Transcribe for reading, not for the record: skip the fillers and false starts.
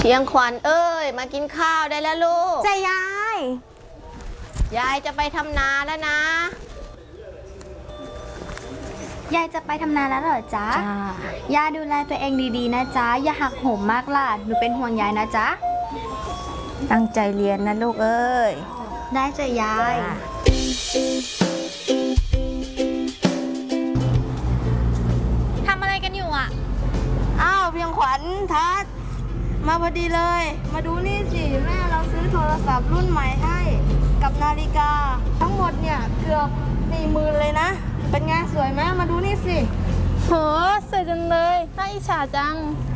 พียงขวัญเอ้ยมากินข้าวได้แล้วลูกจะยายยายจะไปทำนาแล้วนะยายจะไปทำนาแล้วเหรอจ๊ะยายดูแลตัวเองดีๆนะจ๊ะอย่าหักโหมมากล่ะหนูเป็นห่วงยายนะจ๊ะตั้งใจเรียนนะลูกเอ้ยได้จ้ะยายทำอะไรกันอยู่อ่ะอ้าวเพียงขวัญทัศน์มาพอดีเลยมาดูนี่สิแม่เราซื้อโทรศัพท์รุ่นใหม่ให้กับนาฬิกาทั้งหมดเนี่ยเกือบ40,000เลยนะเป็นไงสวยไหมมาดูนี่สิโหสวยจังเลยน่าอิจฉาจัง